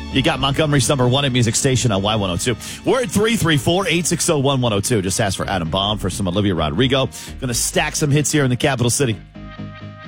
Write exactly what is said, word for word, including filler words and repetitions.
You got Montgomery's number one at music station on Y one oh two. We're at three three four, eight six zero, one one oh two. Just ask for Adam Baum for some Olivia Rodrigo. Going to stack some hits here in the capital city.